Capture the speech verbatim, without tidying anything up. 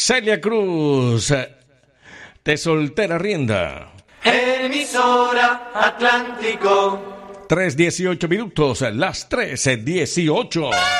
Celia Cruz, de Soltera Rienda. Emisora Atlántico. tres dieciocho minutos, las tres dieciocho.